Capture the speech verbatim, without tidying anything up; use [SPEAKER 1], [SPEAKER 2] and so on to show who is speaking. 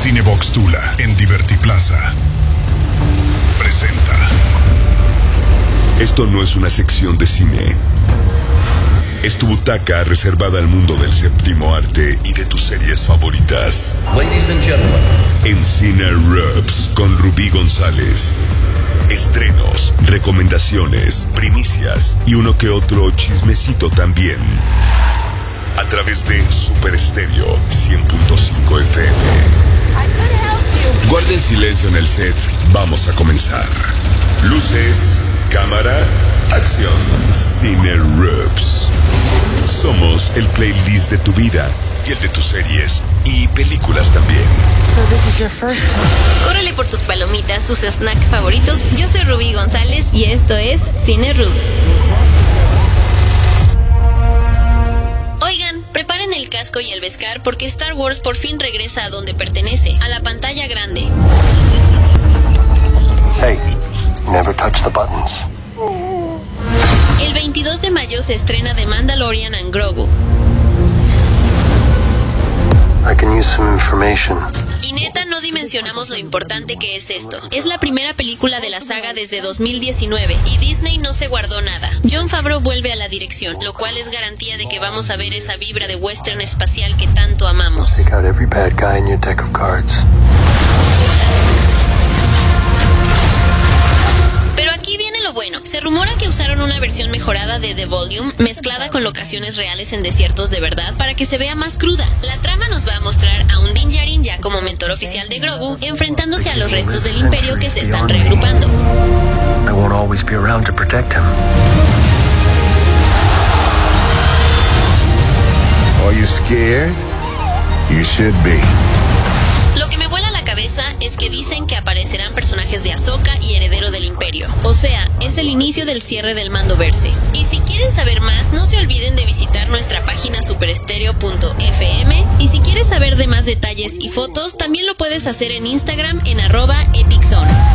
[SPEAKER 1] Cinebox Tula en Divertiplaza presenta. Esto no es una sección de cine. Es tu butaca reservada al mundo del séptimo arte y de tus series favoritas.
[SPEAKER 2] Ladies and gentlemen,
[SPEAKER 1] en Cine Rubs con Rubí González. Estrenos, recomendaciones, primicias y uno que otro chismecito también. A través de Super Estéreo cien punto cinco F M. Guarden silencio en el set. Vamos a comenzar. Luces, cámara, acción. Cine Rubs. Somos el playlist de tu vida y el de tus series y películas también.
[SPEAKER 3] So this is your first time.
[SPEAKER 4] Córrele por tus palomitas, tus snacks favoritos. Yo soy Rubí González y esto es Cine Rubs. Oigan, preparen el casco y el Beskar porque Star Wars por fin regresa a donde pertenece, a la pantalla grande.
[SPEAKER 5] Hey, never touch the buttons.
[SPEAKER 4] El veintidós de mayo se estrena The Mandalorian and Grogu.
[SPEAKER 5] I can use some information.
[SPEAKER 4] Y neta, no dimensionamos lo importante que es esto. Es la primera película de la saga desde dos mil diecinueve y Disney no se guardó nada. Jon Favreau vuelve a la dirección, lo cual es garantía de que vamos a ver esa vibra de western espacial que tanto amamos.
[SPEAKER 5] Take out every bad guy in your deck of cards.
[SPEAKER 4] Pero aquí viene lo bueno. Se rumora que usaron una versión mejorada de The Volume, mezclada con locaciones reales en desiertos de verdad para que se vea más cruda. La trama nos va a mostrar a un Din Djarin ya como mentor oficial de Grogu, enfrentándose a los restos del Imperio que se están reagrupando.
[SPEAKER 5] I won't always be around to protect him.
[SPEAKER 6] Are you scared? You should be.
[SPEAKER 4] Lo que me vuela la cabeza es que dicen que aparecerán personajes de Ahsoka y Heredero del Imperio. O sea, es el inicio del cierre del Mandoverse. Y si quieren saber más, no se olviden de visitar nuestra página superestereo punto f m. Y si quieres saber de más detalles y fotos, también lo puedes hacer en Instagram en arroba epiczone.